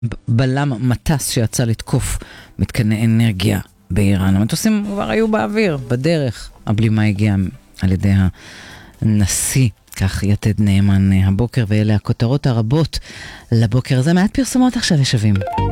בלם מטס שיצא לתקוף מתקני אנרגיה באיראן. המטוסים כבר היו באוויר, בדרך. הבלימה הגיעה על ידי הנשיא, כך יתד נאמן הבוקר, ואלה הכותרות הרבות לבוקר הזה. מעט פרסומות עכשיו ישבים.